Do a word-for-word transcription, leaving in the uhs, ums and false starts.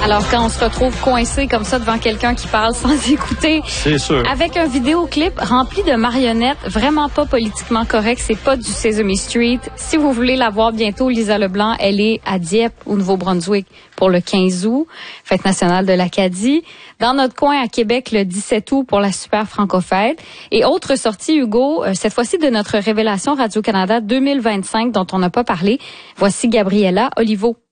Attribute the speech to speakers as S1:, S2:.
S1: Alors, quand on se retrouve coincé comme ça devant quelqu'un qui parle sans écouter,
S2: c'est sûr,
S1: avec un vidéoclip rempli de marionnettes, vraiment pas politiquement correct, c'est pas du Sesame Street. Si vous voulez la voir bientôt, Lisa Leblanc, elle est à Dieppe, au Nouveau-Brunswick, pour le quinze août, Fête nationale de l'Acadie. Dans notre coin à Québec, le dix-sept août, pour la Super Franco-Fête. Et autre sortie, Hugo, euh, cette fois-ci de notre révélation Radio-Canada deux mille vingt-cinq, dont on n'a pas parlé. Voici Gabriella Olivo.